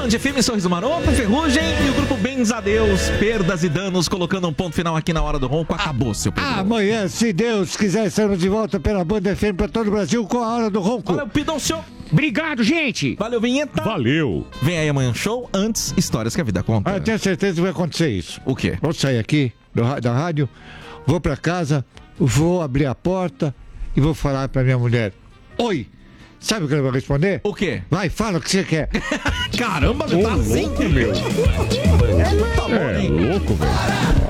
Band FM, Sorriso Maroto, Ferrugem e o grupo Bens a Deus, Perdas e Danos, colocando um ponto final aqui na Hora do Ronco. Acabou, seu Pedro. Amanhã, se Deus quiser, estaremos de volta pela Band FM para todo o Brasil com a Hora do Ronco. Valeu, Pidoncio. Obrigado, gente. Valeu, Vinheta. Valeu. Vem aí amanhã show, antes histórias que a vida conta. Eu tenho certeza que vai acontecer isso. O quê? Vou sair aqui da rádio, vou para casa, vou abrir a porta e vou falar para minha mulher: oi. Sabe o que ela vai responder? O quê? Vai, fala o que você quer. Caramba, tá assim, Louco, meu. Tá bom, hein? Louco, velho.